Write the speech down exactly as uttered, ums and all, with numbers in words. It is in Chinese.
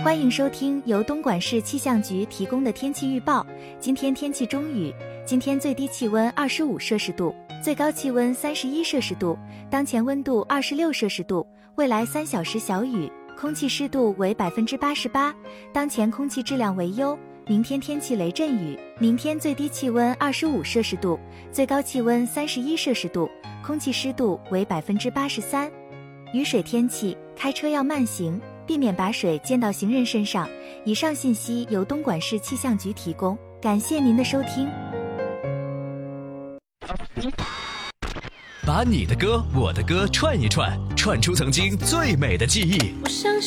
欢迎收听由东莞市气象局提供的天气预报。今天天气中雨，今天最低气温二十五摄氏度，最高气温三十一摄氏度，当前温度二十六摄氏度。未来三小时小雨，空气湿度为百分之八十八，当前空气质量为优。明天天气雷阵雨，明天最低气温二十五摄氏度，最高气温三十一摄氏度，空气湿度为百分之八十三。雨水天气，开车要慢行，避免把水溅到行人身上。以上信息由东莞市气象局提供，感谢您的收听。 把你的歌我的歌串一串，串出曾经最美的记忆。 我相信